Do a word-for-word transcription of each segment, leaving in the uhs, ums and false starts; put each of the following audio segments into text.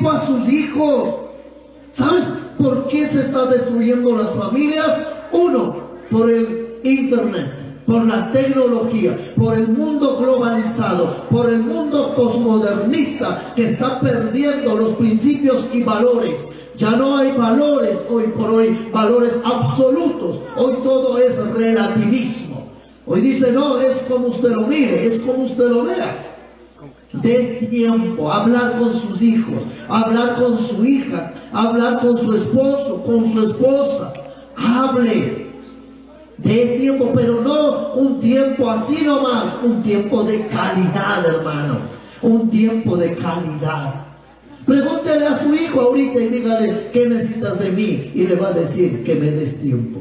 tiempo a sus hijos. ¿Sabes por qué se están destruyendo las familias? Uno, por el internet, por la tecnología, por el mundo globalizado, por el mundo posmodernista que está perdiendo los principios y valores. Ya no hay valores hoy por hoy, valores absolutos. Hoy todo es relativismo. Hoy dice, no, es como usted lo mire, es como usted lo vea. De tiempo, hablar con sus hijos, hablar con su hija, hablar con su esposo, con su esposa. Hable. De tiempo, pero no un tiempo así nomás, un tiempo de calidad, hermano. Un tiempo de calidad. Pregúntele a su hijo ahorita y dígale, ¿qué necesitas de mí? Y le va a decir, que me des tiempo.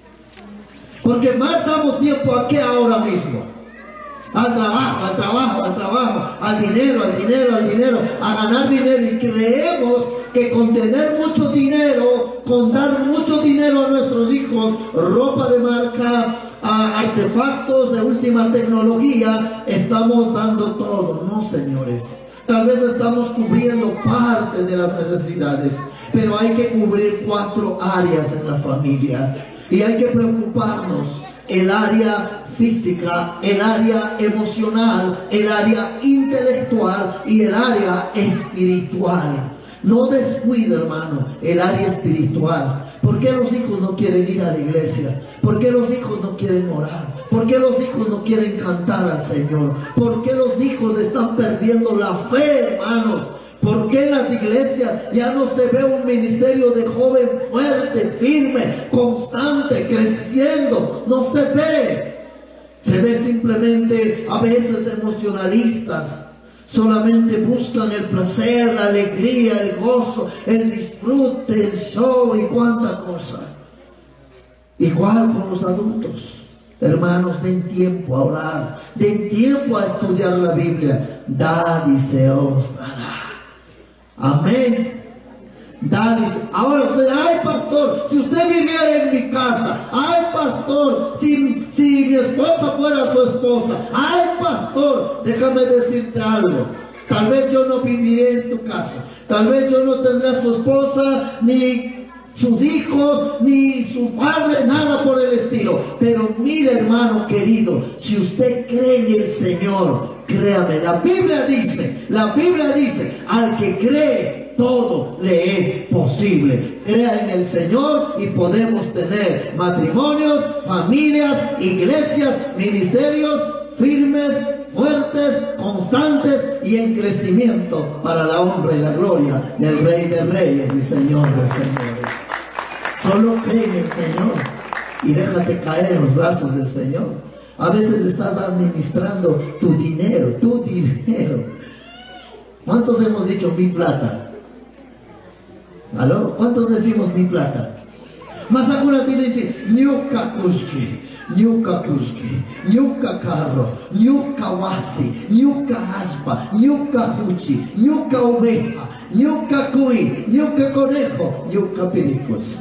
Porque más damos tiempo a qué ahora mismo. Al trabajo, al trabajo, al trabajo, al dinero, al dinero, al dinero, a ganar dinero. Y creemos que con tener mucho dinero, con dar mucho dinero a nuestros hijos, ropa de marca, a artefactos de última tecnología, estamos dando todo. No, señores. Tal vez estamos cubriendo parte de las necesidades, pero hay que cubrir cuatro áreas en la familia. Y hay que preocuparnos. El área física, el área emocional, el área intelectual y el área espiritual. No descuide, hermano, el área espiritual. ¿Por qué los hijos no quieren ir a la iglesia? ¿Por qué los hijos no quieren orar? ¿Por qué los hijos no quieren cantar al Señor? ¿Por qué los hijos están perdiendo la fe, hermanos? ¿Por qué en las iglesias ya no se ve un ministerio de joven fuerte, firme, constante, creciendo? No se ve. Se ve simplemente a veces emocionalistas. Solamente buscan el placer, la alegría, el gozo, el disfrute, el show y cuánta cosa. Igual con los adultos. Hermanos, den tiempo a orar, den tiempo a estudiar la Biblia. Dad y se os dará. Amén. Dad y se... Ahora usted, ay pastor, si usted viviera en mi casa, ay pastor, si, si mi esposa fuera su esposa, ay pastor, déjame decirte algo. Tal vez yo no viviré en tu casa, tal vez yo no tendré a su esposa, ni sus hijos, ni su padre, nada por el estilo. Pero mire, hermano querido, si usted cree en el Señor, créame, la Biblia dice, la Biblia dice, al que cree, todo le es posible. Crea en el Señor y podemos tener matrimonios, familias, iglesias, ministerios firmes, fuertes, constantes y en crecimiento para la honra y la gloria del Rey de Reyes y Señor de Señores. Solo cree en el Señor y déjate caer en los brazos del Señor. A veces estás administrando tu dinero, tu dinero. ¿Cuántos hemos dicho mi plata? ¿Aló? ¿Cuántos decimos mi plata? Más alguna tiene que decir, niuka kushki, niuka kushki, niuka carro, niuka wasi, niuka aspa, niuka huchi, niuka oveja, niuka cuy, niuka conejo, niuka pericos.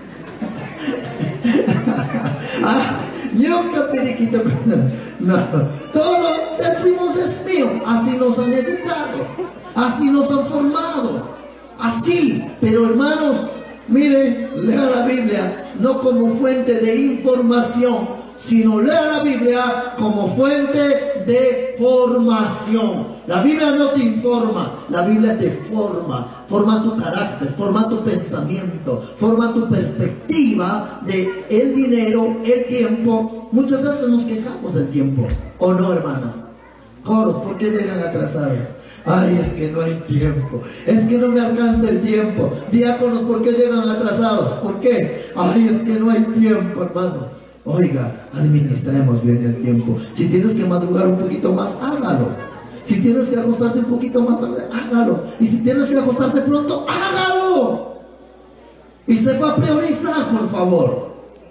Ah, niuka periquito. No, no. Todo decimos es mío. Así nos han educado, así nos han formado. Así, pero hermanos, mire, lea la Biblia no como fuente de información, sino lea la Biblia como fuente de formación. La Biblia no te informa, la Biblia te forma, forma tu carácter, forma tu pensamiento, forma tu perspectiva de el dinero, el tiempo. Muchas veces nos quejamos del tiempo, ¿o no, hermanas? Coros, ¿por qué llegan atrasadas? Ay, es que no hay tiempo, es que no me alcanza el tiempo. Diáconos, ¿por qué llegan atrasados? ¿Por qué? Ay, es que no hay tiempo, hermano. Oiga, administremos bien el tiempo. Si tienes que madrugar un poquito más, hágalo. Si tienes que acostarte un poquito más tarde, hágalo. Y si tienes que acostarte pronto, hágalo. Y se va a priorizar, por favor.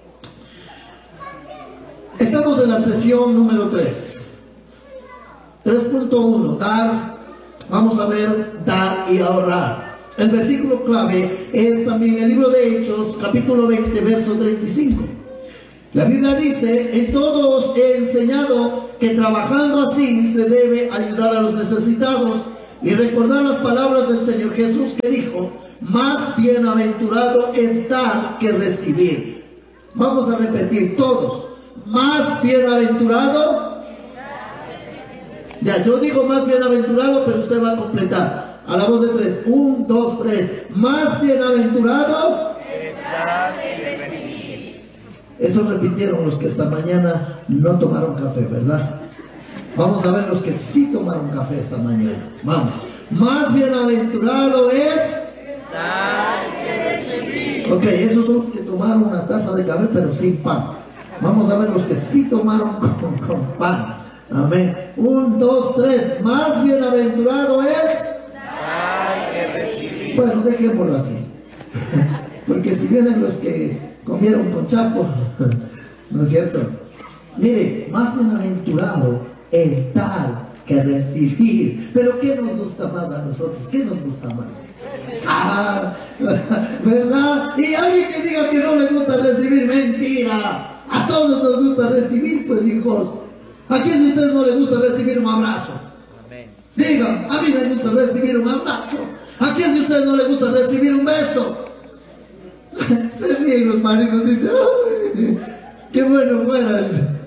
Estamos en la sesión número tres. tres punto uno, dar. Vamos a ver, dar y ahorrar. El versículo clave es también el libro de Hechos, capítulo veinte, verso treinta y cinco. La Biblia dice, en todo os he enseñado que trabajando así se debe ayudar a los necesitados y recordar las palabras del Señor Jesús que dijo: más bienaventurado es dar que recibir. Vamos a repetir todos: más bienaventurado. Ya, yo digo más bienaventurado, pero usted va a completar a la voz de tres. Un, dos, tres. Más bienaventurado es dar que recibir. Eso repitieron los que esta mañana no tomaron café, ¿verdad? Vamos a ver los que sí tomaron café esta mañana. Vamos. Más bienaventurado es dar que recibir. Ok, esos son los que tomaron una taza de café pero sin pan. Vamos a ver los que sí tomaron con, con pan. Amén. Un, dos, tres. Más bienaventurado es dar que recibir. Bueno, dejémoslo así. Porque si vienen los que comieron con chapo, ¿no es cierto? Mire, más bienaventurado es dar que recibir. Pero ¿qué nos gusta más a nosotros? ¿Qué nos gusta más? Ah, ¿verdad? Y alguien que diga que no le gusta recibir, mentira. A todos nos gusta recibir, pues, hijos. ¿A quién de ustedes no le gusta recibir un abrazo? Digan, a mí me gusta recibir un abrazo. ¿A quién de ustedes no le gusta recibir un beso? Se ríen los maridos, dicen: ¡ay, qué bueno fuera!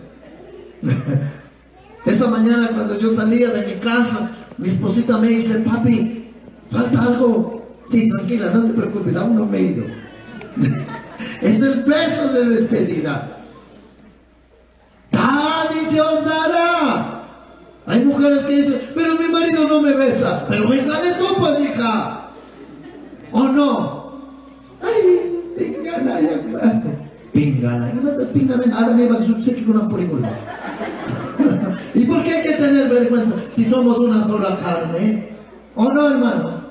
Esta mañana cuando yo salía de mi casa, mi esposita me dice: papi, ¿falta algo? Sí, tranquila, no te preocupes, aún no me he ido. Es el beso de despedida. ¡Ah, dice, os dará! Hay mujeres que dicen: pero mi marido no me besa. Pero bésale tú, pues, hija. ¿O no? Ay, pingana, ya. Pingana. Pingana, ahora me va a decir que una película. ¿Y por qué hay que tener vergüenza si somos una sola carne? ¿O no, hermano?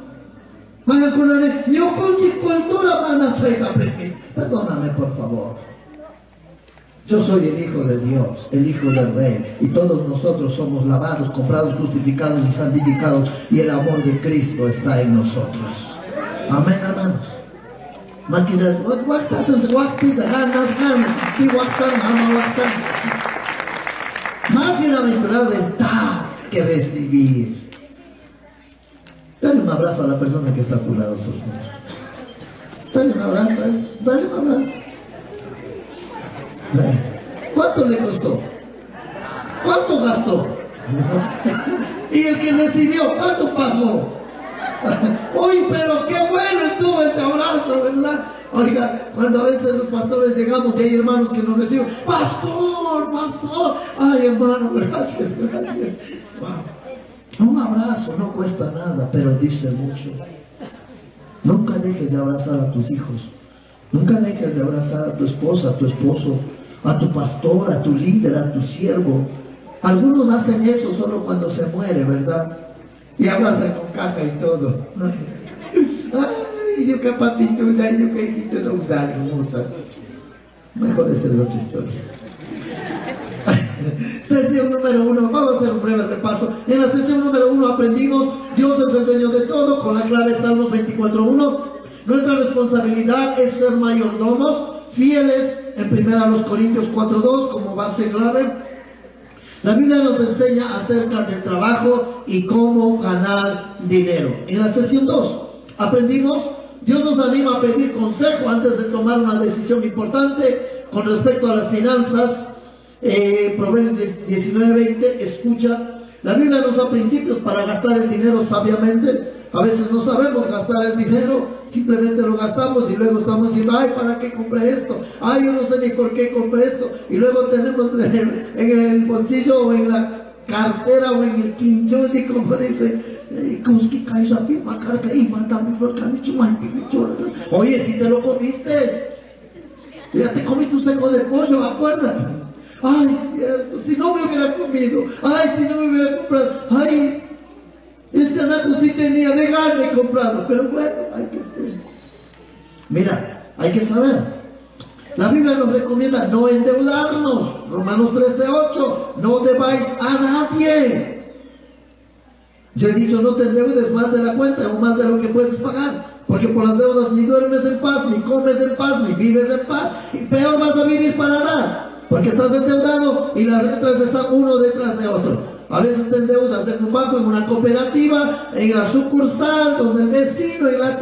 Perdóname, por favor. Yo soy el Hijo de Dios, el Hijo del Rey, y todos nosotros somos lavados, comprados, justificados y santificados, y el amor de Cristo está en nosotros. Amén, hermanos. Más bienaventurado es dar que recibir. Dale un abrazo a la persona que está a tu lado. Dale un abrazo a eso. Dale un abrazo. Dale. ¿Cuánto le costó? ¿Cuánto gastó? Y el que recibió, ¿cuánto pagó? Uy, pero qué bueno estuvo ese abrazo, ¿verdad? Oiga, cuando a veces los pastores llegamos y hay hermanos que nos reciben: pastor, pastor, ay, hermano, gracias, gracias. Wow. Un abrazo no cuesta nada, pero dice mucho. Nunca dejes de abrazar a tus hijos. Nunca dejes de abrazar a tu esposa, a tu esposo, a tu pastor, a tu líder, a tu siervo. Algunos hacen eso solo cuando se muere, ¿verdad? Y abrazan con caja y todo. Ay, yo que papito, yo que quito no usar mucho. Mejor esa es otra historia. Sesión número uno, vamos a hacer un breve repaso. En la sesión número uno aprendimos: Dios es el dueño de todo, con la clave Salmos veinticuatro uno. Nuestra responsabilidad es ser mayordomos, fieles, en primera los Corintios cuatro dos, como base clave. La Biblia nos enseña acerca del trabajo y cómo ganar dinero. En la sesión dos aprendimos: Dios nos anima a pedir consejo antes de tomar una decisión importante con respecto a las finanzas. Eh, Proverbios diecinueve veinte, escucha. La Biblia nos da principios para gastar el dinero sabiamente. A veces no sabemos gastar el dinero, simplemente lo gastamos y luego estamos diciendo: ay, ¿para qué compré esto? Ay, yo no sé ni por qué compré esto. Y luego tenemos en el bolsillo o en la cartera o en el quinchosi, como dice, oye, si te lo comiste, ya te comiste un seco de pollo, acuérdate. Ay, cierto, si no me hubiera comido, ay, si no me hubiera comprado, ay, este anaco sí tenía de gana comprado, pero bueno, hay que estar. Mira, hay que saber. La Biblia nos recomienda no endeudarnos. Romanos trece ocho, no debáis a nadie. Yo he dicho: no te endeudes más de la cuenta o más de lo que puedes pagar, porque por las deudas ni duermes en paz, ni comes en paz, ni vives en paz, y peor vas a vivir para dar, porque estás endeudado y las letras están uno detrás de otro. A veces te endeudas en un banco, en una cooperativa, en la sucursal, donde el vecino, en la